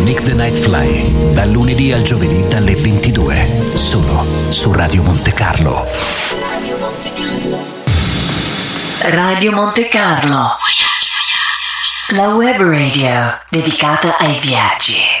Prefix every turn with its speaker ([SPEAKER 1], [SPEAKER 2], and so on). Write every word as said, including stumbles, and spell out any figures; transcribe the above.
[SPEAKER 1] Nick the Night Fly, dal lunedì al giovedì dalle ventidue, solo su Radio Monte Carlo.
[SPEAKER 2] Radio Monte Carlo.
[SPEAKER 3] Radio Monte Carlo, la web radio dedicata ai viaggi.